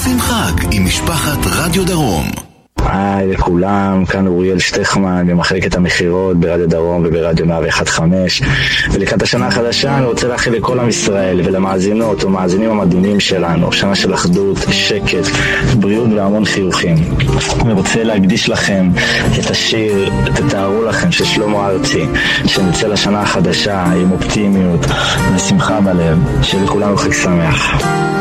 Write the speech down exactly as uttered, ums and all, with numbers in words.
עושים חג עם משפחת רדיו דרום. היי לכולם, כאן אוריאל שטחמן במחלקת המחירות ברדיו דרום וברדיו מאה ואחת נקודה חמש. ולקראת השנה החדשה אני רוצה לאחל לכל עם ישראל ולמאזינות ומאזינים המדהימים שלנו שנה של אחדות, שקט, בריאות והמון חיוכים. אני רוצה להקדיש לכם את השיר תתארו לכם של שלמה ארצי, שנצא לשנה החדשה עם אופטימיות ושמחה בלב, שלכולנו חג שמח.